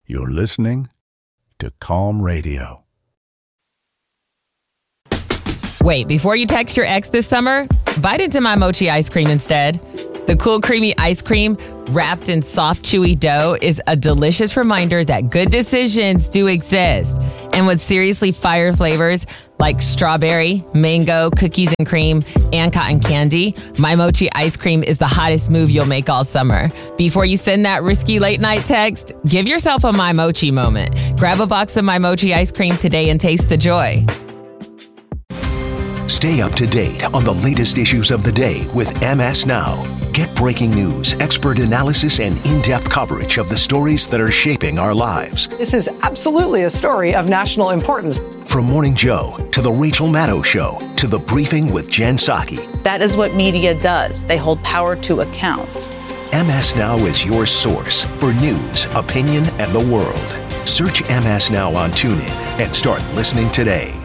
You're listening to Calm Radio. Wait, before you text your ex this summer, bite into my mochi ice cream instead. The cool, creamy ice cream wrapped in soft, chewy dough is a delicious reminder that good decisions do exist. And with seriously fire flavors like strawberry, mango, cookies and cream, and cotton candy, My Mochi ice cream is the hottest move you'll make all summer. Before you send that risky late night text, give yourself a My Mochi moment. Grab a box of My Mochi ice cream today and taste the joy. Stay up to date on the latest issues of the day with MS Now. Get breaking news, expert analysis, and in-depth coverage of the stories that are shaping our lives. This is absolutely a story of national importance. From Morning Joe to The Rachel Maddow Show to The Briefing with Jen Psaki. That is what media does. They hold power to account. MS Now is your source for news, opinion, and the world. Search MS Now on TuneIn and start listening today.